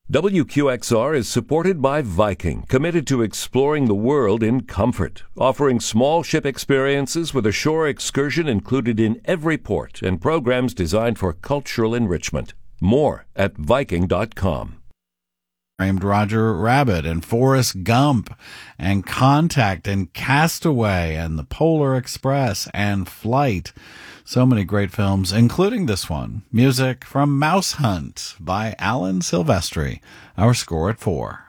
WQXR is supported by Viking, committed to exploring the world in comfort, offering small ship experiences with a shore excursion included in every port and programs designed for cultural enrichment. More at Viking.com. Named Roger Rabbit and Forrest Gump and Contact and Castaway and The Polar Express and Flight. So many great films, including this one. Music from Mouse Hunt by Alan Silvestri. Our score at 4.